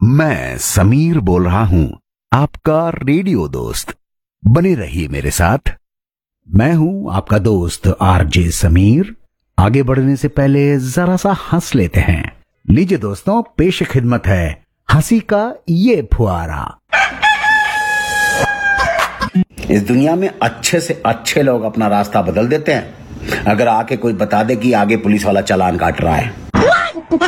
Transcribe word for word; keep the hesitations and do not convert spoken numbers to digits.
मैं समीर बोल रहा हूं, आपका रेडियो दोस्त। बने रहिए मेरे साथ। मैं हूं आपका दोस्त आरजे समीर। आगे बढ़ने से पहले जरा सा हंस लेते हैं। लीजिए दोस्तों, पेश खिदमत है हंसी का ये फुहारा। इस दुनिया में अच्छे से अच्छे लोग अपना रास्ता बदल देते हैं अगर आके कोई बता दे कि आगे पुलिस वाला चालान काट रहा है।